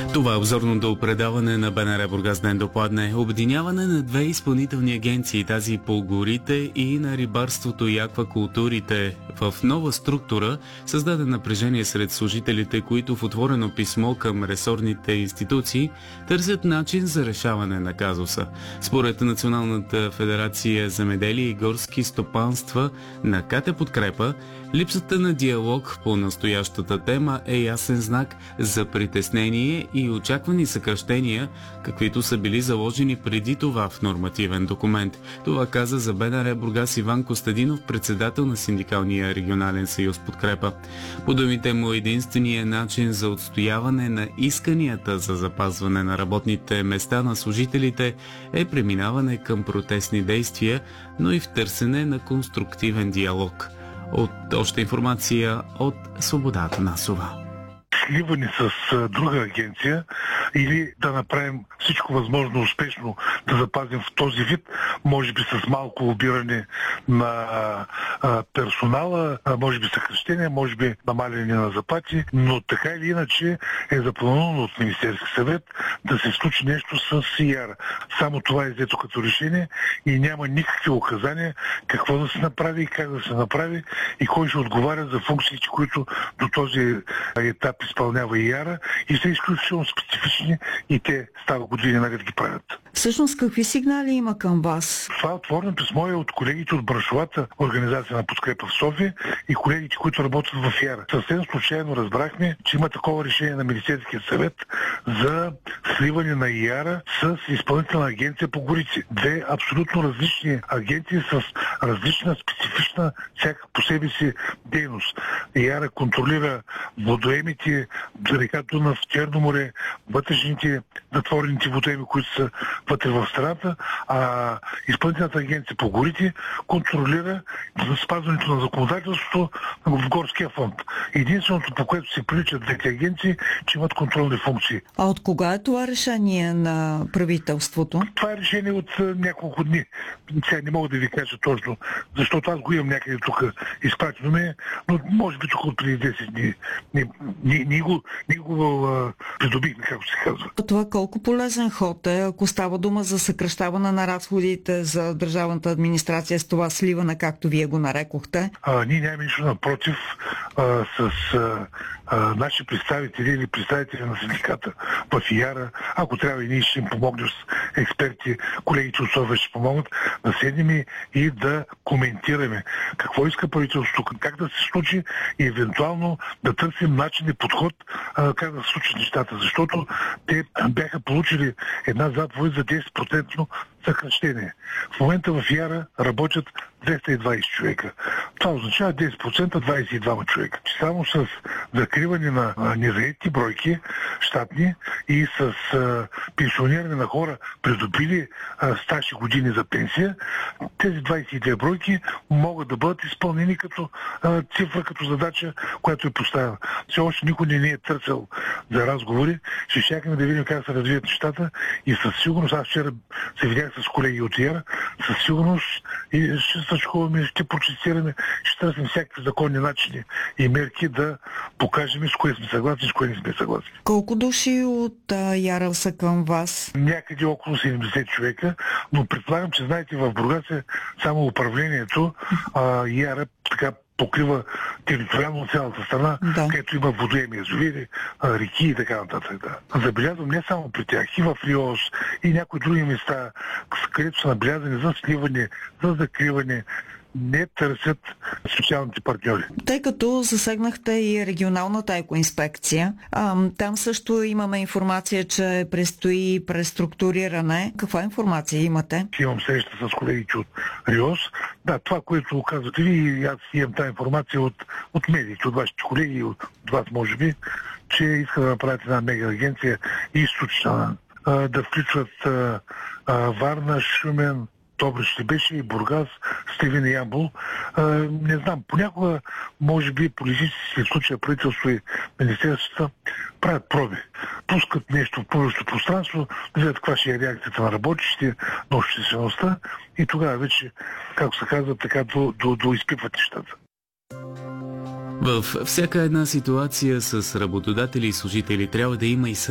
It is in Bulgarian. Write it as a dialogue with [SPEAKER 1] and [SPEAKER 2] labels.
[SPEAKER 1] Това е обзорното предаване на БНР Бургас ден допладне. Обединяване на две изпълнителни агенции, тази по горите и на рибарството и аквакултурите, в нова структура създаде напрежение сред служителите, които в отворено писмо към ресорните институции търсят начин за решаване на казуса. Според Националната федерация земеделие и горски стопанства на КТ Подкрепа, липсата на диалог по настоящата тема е ясен знак за притеснение и очаквани съкращения, каквито са били заложени преди това в нормативен документ. Това каза за БНР Бургас Иван Костадинов, председател на Синдикалния регионален съюз Подкрепа. По думите му, единственият начин за отстояване на исканията за запазване на работните места на служителите е преминаване към протестни действия, но и в търсене на конструктивен диалог. Още информация от Свобода Атанасова.
[SPEAKER 2] Сливане с друга агенция или да направим всичко възможно успешно да запазим в този вид, може би с малко лобиране на персонала, може би съкращение, може би намаляне на заплати, но така или иначе е запланувано от Министерски съвет да се случи нещо с ИАР. Само това е взето като решение и няма никакви указания какво да се направи и как да се направи и кой ще отговаря за функциите, които до този етап изпълнява ИАР и са изключително специфични и те става години наред ги правят.
[SPEAKER 3] Всъщност какви сигнали има към вас?
[SPEAKER 2] Това отворено писмо е от колегите от браншовата организация на Подкрепа в София и колегите, които работят в ИАР. Съвсем случайно разбрахме, че има такова решение на Министерския съвет за сливане на ИАР с изпълнителна агенция по горите. Две абсолютно различни агенции с различна специфична всяка по себе си дейност. ИАР контролира водоемите, река Дунав, Черно море, вътрешните затворените водоеми, които са вътре в страната, а изпълнителната агенция по горите контролира спазването на законодателството в горския фонд. Единственото, по което се приличат двете агенции, че имат контролни функции.
[SPEAKER 3] А от кога е това решение на правителството?
[SPEAKER 2] Това е решение от няколко дни. Сега не мога да ви кажа точно, защото аз го имам някъде тук изпратено ме, но може би тук от преди 10 дни. Ние го придобихме, както се казва.
[SPEAKER 3] Това колко полезен ход е, ако става дума за съкращаване на разходите за държавната администрация с това сливане, както вие го нарекохте?
[SPEAKER 2] Ние нямаме нищо напротив с наши представители или представители на синдиката в ИАР, ако трябва и ние ще им помогнем с експерти, колегите от СОВЕ ще помогнат да седнем и да коментираме какво иска правителството, как да се случи и евентуално да търсим начин и подход как да се случат нещата, защото те бяха получили една заповед за 10% съкращение. В момента в ИАР работят 220 човека. Това означава 10% 22 човека. Само с закриване на незаети бройки, щатни и с пенсиониране на хора, придобили стаж и години за пенсия, тези 22 бройки могат да бъдат изпълнени като цифра, като задача, която е поставена. Все още никой не е търсил за разговори. Ще чакаме да видим как се развият нещата и със сигурност, аз вчера се видях с колеги от ИАР, със сигурност и ще съчкуваме, ще протестираме, ще търсим всякакви законни начини и мерки да покажем с кое сме съгласни, с кое не сме съгласни.
[SPEAKER 3] Колко души от ИАР са към вас?
[SPEAKER 2] Някъде около 70 човека, но предполагам, че знаете, в Бургас е само управлението, ИАР така покрива териториално цялата страна, да, където има водоеми, язовири, реки и така нататък. Да. Забелязвам не само при тях, и в Риос, и някои други места, където са набелязани за сливане, за закриване, не търсят социалните партньори.
[SPEAKER 3] Тъй като засегнахте и регионалната екоинспекция, там също имаме информация, че предстои преструктуриране. Каква информация имате?
[SPEAKER 2] Имам среща с колегите от РИОС. Да, това, което казвате ви, аз имам тази информация от медиите, от вашите колеги, от вас може би, че иска да направят една мега агенция източна, да включват Варна, Шумен, Добре ще беше и Бургас, Сливен и Ямбол. Не знам, понякога, може би, политически случая правителство и министерствата правят проби. Пускат нещо в публичното пространство, да видят каква ще е реакцията на работещите, на обществеността и тогава вече, както се казва, така доизпипват нещата.
[SPEAKER 1] Във всяка една ситуация с работодатели и служители трябва да има и